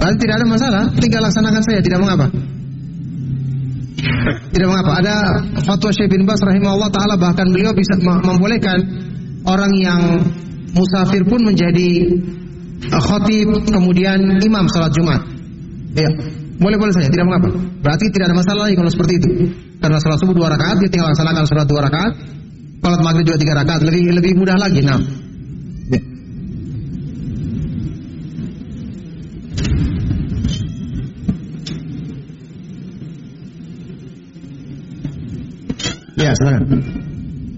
Berarti tidak ada masalah, tinggal laksanakan saja, tidak mengapa. Tidak mengapa. Ada fatwa Syekh bin Baz rahimahullah taala, bahkan beliau bisa membolehkan orang yang musafir pun menjadi khatib kemudian imam salat Jumat. Ya, boleh-boleh saja, tidak mengapa. Berarti tidak ada masalah lagi kalau seperti itu. Karena salat subuh 2 rakaat, dia tinggal laksanakan salat 2 rakaat. Salat maghrib juga 3 rakaat, lebih mudah lagi. Nah. Ya, silakan.